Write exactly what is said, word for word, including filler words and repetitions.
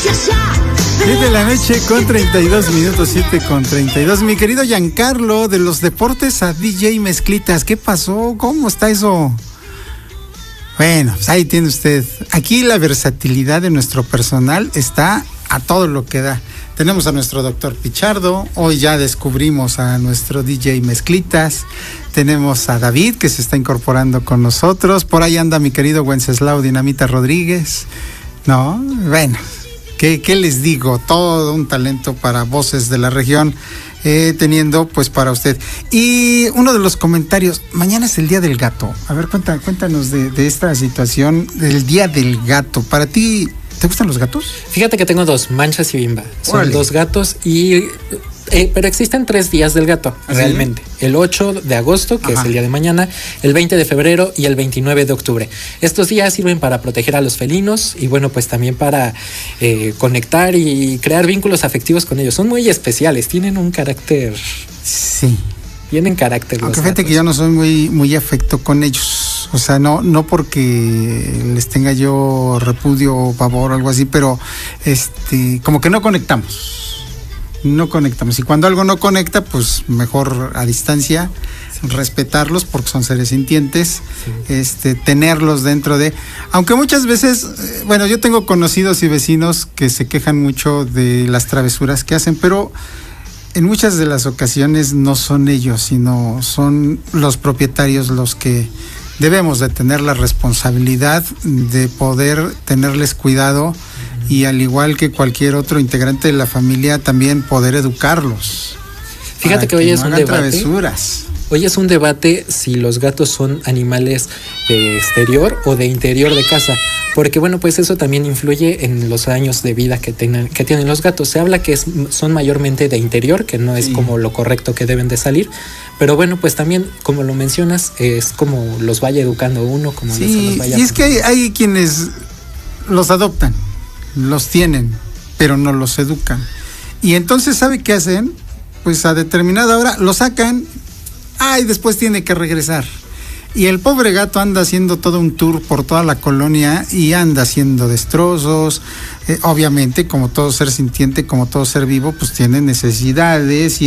siete de la noche con treinta y dos minutos, siete con treinta y dos. Mi querido Giancarlo, de los deportes a D J Mezclitas, ¿qué pasó? ¿Cómo está eso? Bueno, pues ahí tiene usted. Aquí la versatilidad de nuestro personal está a todo lo que da. Tenemos a nuestro doctor Pichardo, hoy ya descubrimos a nuestro D J Mezclitas, tenemos a David que se está incorporando con nosotros, por ahí anda mi querido Wenceslao Dinamita Rodríguez, ¿no? Bueno, ¿qué, qué les digo? Todo un talento para voces de la región, eh, teniendo pues para usted. Y uno de los comentarios, mañana es el Día del Gato, a ver, cuenta, cuéntanos de, de esta situación del Día del Gato. Para ti, ¿te gustan los gatos? Fíjate que tengo dos, Manchas y Bimba. Son Órale. dos gatos y... Eh, pero existen tres días del gato, ¿sí? Realmente. El ocho de agosto, que Ajá. es el día de mañana, el veinte de febrero y el veintinueve de octubre. Estos días sirven para proteger a los felinos y bueno, pues también para eh, conectar y crear vínculos afectivos con ellos. Son muy especiales, tienen un carácter... Sí. Tienen carácter. Aunque fíjate que yo no soy muy, muy afecto con ellos. O sea, no, no porque les tenga yo repudio o pavor o algo así, pero este, como que no conectamos. No conectamos. Y cuando algo no conecta, pues mejor a distancia, sí. respetarlos porque son seres sintientes, sí. este, tenerlos dentro de... Aunque muchas veces, bueno, yo tengo conocidos y vecinos que se quejan mucho de las travesuras que hacen, pero en muchas de las ocasiones no son ellos, sino son los propietarios los que debemos de tener la responsabilidad de poder tenerles cuidado y al igual que cualquier otro integrante de la familia también poder educarlos. Fíjate que hoy que es no un hagan debate. Travesuras. Hoy es un debate si los gatos son animales de exterior o de interior de casa, porque bueno, pues eso también influye en los años de vida que tengan, que tienen los gatos. Se habla que es, son mayormente de interior, que no es sí. como lo correcto que deben de salir, pero bueno, pues también, como lo mencionas, es como los vaya educando uno, como sí, los vaya... Y es que hay, hay quienes los adoptan, los tienen, pero no los educan. Y entonces, ¿sabe qué hacen? Pues a determinada hora lo sacan, ah, y después tiene que regresar. Y el pobre gato anda haciendo todo un tour por toda la colonia y anda haciendo destrozos. Eh, obviamente, como todo ser sintiente, como todo ser vivo, pues tiene necesidades y